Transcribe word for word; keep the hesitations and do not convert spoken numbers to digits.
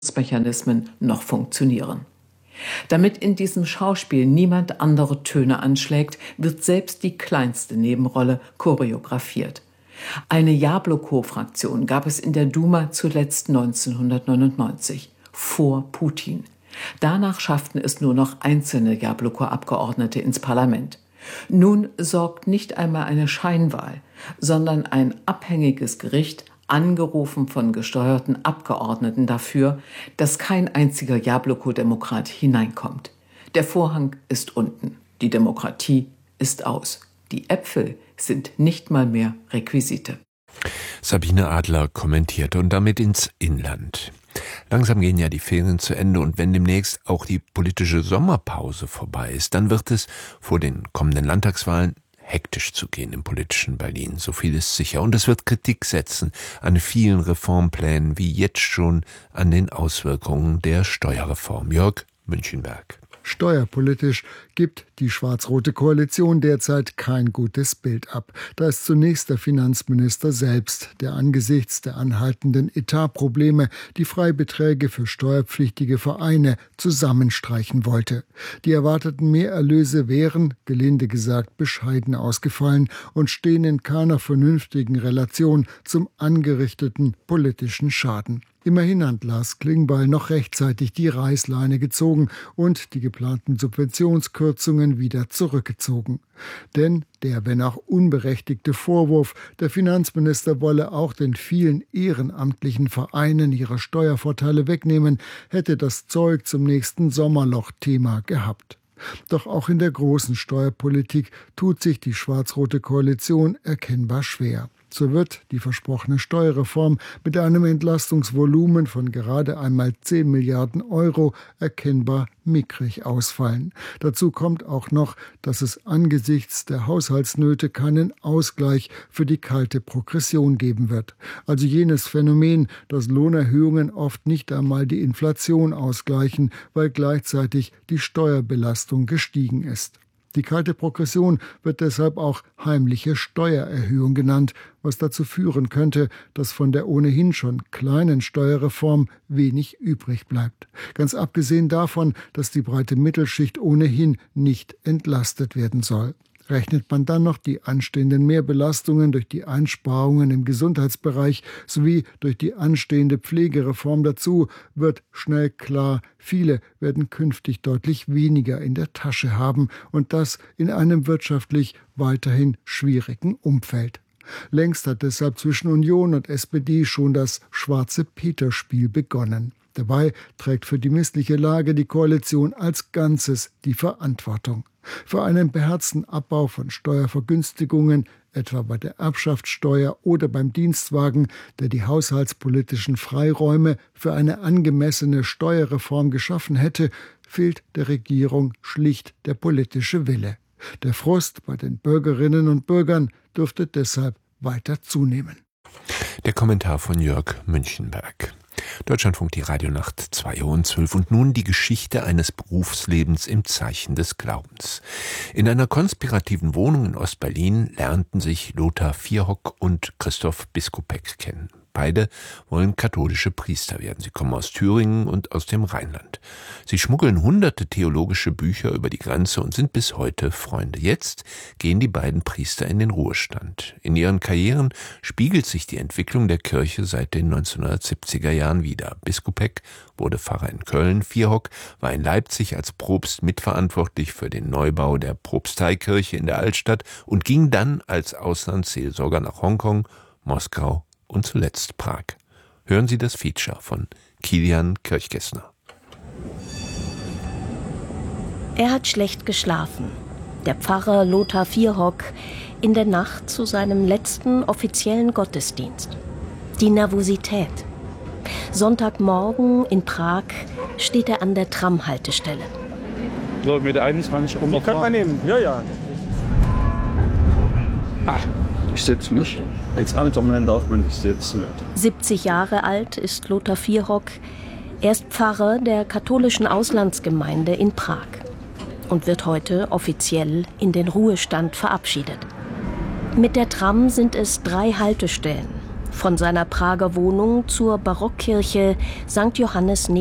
Mechanismen noch funktionieren. Damit in diesem Schauspiel niemand andere Töne anschlägt, wird selbst die kleinste Nebenrolle choreografiert. Eine Jabloko-Fraktion gab es in der Duma zuletzt neunzehnhundertneunundneunzig, vor Putin. Danach schafften es nur noch einzelne Jabloko-Abgeordnete ins Parlament. Nun sorgt nicht einmal eine Scheinwahl, sondern ein abhängiges Gericht, angerufen von gesteuerten Abgeordneten, dafür, dass kein einziger Jabloko-Demokrat hineinkommt. Der Vorhang ist unten, die Demokratie ist aus. Die Äpfel sind nicht mal mehr Requisite. Sabine Adler kommentierte und damit ins Inland. Langsam gehen ja die Ferien zu Ende und wenn demnächst auch die politische Sommerpause vorbei ist, dann wird es vor den kommenden Landtagswahlen hektisch zu gehen im politischen Berlin. So viel ist sicher. Und es wird Kritik setzen an vielen Reformplänen, wie jetzt schon an den Auswirkungen der Steuerreform. Jörg Münchenberg. Steuerpolitisch gibt die schwarz-rote Koalition derzeit kein gutes Bild ab. Da ist zunächst der Finanzminister selbst, der angesichts der anhaltenden Etatprobleme die Freibeträge für steuerpflichtige Vereine zusammenstreichen wollte. Die erwarteten Mehrerlöse wären, gelinde gesagt, bescheiden ausgefallen und stehen in keiner vernünftigen Relation zum angerichteten politischen Schaden. Immerhin hat Lars Klingbeil noch rechtzeitig die Reißleine gezogen und die geplanten Subventionskürzungen wieder zurückgezogen. Denn der, wenn auch unberechtigte Vorwurf, der Finanzminister wolle auch den vielen ehrenamtlichen Vereinen ihre Steuervorteile wegnehmen, hätte das Zeug zum nächsten Sommerloch-Thema gehabt. Doch auch in der großen Steuerpolitik tut sich die schwarz-rote Koalition erkennbar schwer. So wird die versprochene Steuerreform mit einem Entlastungsvolumen von gerade einmal zehn Milliarden Euro erkennbar mickrig ausfallen. Dazu kommt auch noch, dass es angesichts der Haushaltsnöte keinen Ausgleich für die kalte Progression geben wird. Also jenes Phänomen, dass Lohnerhöhungen oft nicht einmal die Inflation ausgleichen, weil gleichzeitig die Steuerbelastung gestiegen ist. Die kalte Progression wird deshalb auch heimliche Steuererhöhung genannt, was dazu führen könnte, dass von der ohnehin schon kleinen Steuerreform wenig übrig bleibt. Ganz abgesehen davon, dass die breite Mittelschicht ohnehin nicht entlastet werden soll. Rechnet man dann noch die anstehenden Mehrbelastungen durch die Einsparungen im Gesundheitsbereich sowie durch die anstehende Pflegereform dazu, wird schnell klar, viele werden künftig deutlich weniger in der Tasche haben und das in einem wirtschaftlich weiterhin schwierigen Umfeld. Längst hat deshalb zwischen Union und S P D schon das Schwarze-Peter-Spiel begonnen. Dabei trägt für die missliche Lage die Koalition als Ganzes die Verantwortung. Für einen beherzten Abbau von Steuervergünstigungen, etwa bei der Erbschaftssteuer oder beim Dienstwagen, der die haushaltspolitischen Freiräume für eine angemessene Steuerreform geschaffen hätte, fehlt der Regierung schlicht der politische Wille. Der Frust bei den Bürgerinnen und Bürgern dürfte deshalb weiter zunehmen. Der Kommentar von Jörg Münchenberg. Deutschlandfunk, die Radionacht, zwei Uhr und zwölf. Und nun die Geschichte eines Berufslebens im Zeichen des Glaubens. In einer konspirativen Wohnung in Ostberlin lernten sich Lothar Vierhock und Christoph Biskupiec kennen. Beide wollen katholische Priester werden. Sie kommen aus Thüringen und aus dem Rheinland. Sie schmuggeln hunderte theologische Bücher über die Grenze und sind bis heute Freunde. Jetzt gehen die beiden Priester in den Ruhestand. In ihren Karrieren spiegelt sich die Entwicklung der Kirche seit den neunzehnhundertsiebziger Jahren wider. Biskupiec wurde Pfarrer in Köln, Vierhock war in Leipzig als Propst mitverantwortlich für den Neubau der Propsteikirche in der Altstadt und ging dann als Auslandsseelsorger nach Hongkong, Moskau und zuletzt Prag. Hören Sie das Feature von Kilian Kirchgessner. Er hat schlecht geschlafen. Der Pfarrer Lothar Vierhock in der Nacht zu seinem letzten offiziellen Gottesdienst. Die Nervosität. Sonntagmorgen in Prag steht er an der Tramhaltestelle. So, mit der einundzwanzig um. Die kann man nehmen. Ja, ja. Ah, ich setze mich. Jetzt ankommen darf man nicht sitzen. siebzig Jahre alt ist Lothar Vierhock. Er ist Pfarrer der katholischen Auslandsgemeinde in Prag und wird heute offiziell in den Ruhestand verabschiedet. Mit der Tram sind es drei Haltestellen. Von seiner Prager Wohnung zur Barockkirche Sankt Johannes